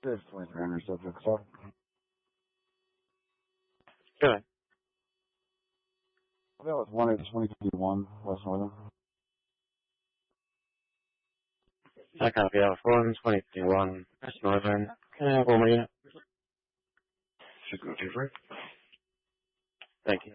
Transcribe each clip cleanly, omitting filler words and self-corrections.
This 2300 subject, so. Good. That was 1-2021, West Northern. I copy out 1-2021, West Northern. Can I have one more unit? 623. Thank you.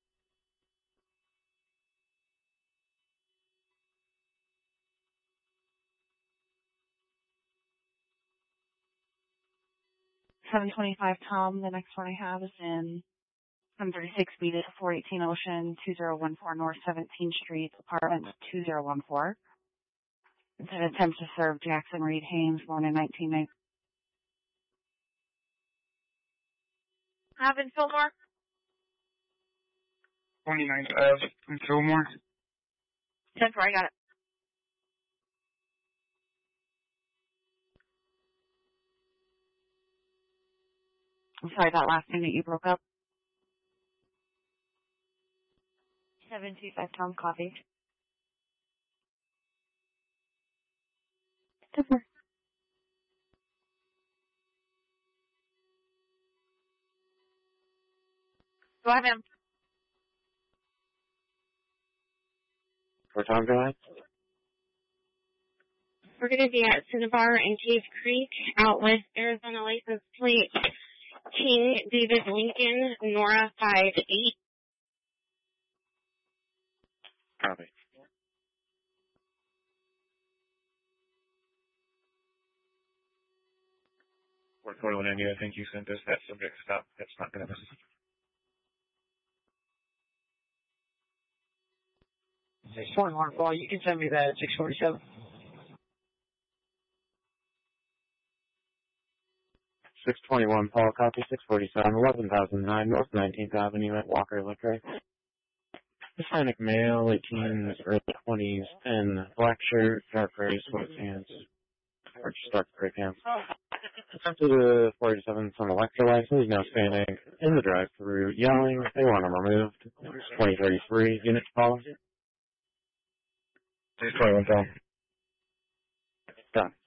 Tom. The next one I have is in 736B to 418 Ocean, 2014 North 17th Street, apartment 2014. It's an attempt to serve Jackson Reed Haynes, born in 1990. Have in Fillmore? 29th Ave in Fillmore. 10-4, I got it. I'm sorry, that last thing that you broke up. 725 Tom, copy. 10-4. Go ahead, ma'am. For Tom, go ahead. We're going to be at Cinnabar and Cave Creek, out with Arizona license plate King David Lincoln, Nora 58. Copy. Or 4190, I think you sent us that subject stop. That's not going to miss. 641 Paul, you can send me that at 647. 621 Paul, copy 647, 11,009 North 19th Avenue at Walker Liquor. Hispanic male, 18s, early 20s, and black shirt, dark gray sweatpants, or just dark gray pants. Attempted to 47 some electrolytes, he's now standing in the drive-thru yelling, they want him removed. 2033, unit call. 621 Tom. Done.